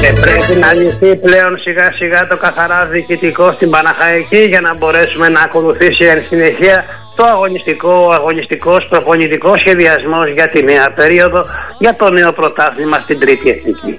πρέπει να λυθεί πλέον σιγά σιγά το καθαρά διοικητικό στην Παναχαϊκή για να μπορέσουμε να ακολουθήσει εν συνεχεία το αγωνιστικός προπονητικός σχεδιασμός για τη νέα περίοδο, για το νέο πρωτάθλημα στην Τρίτη Εθνική.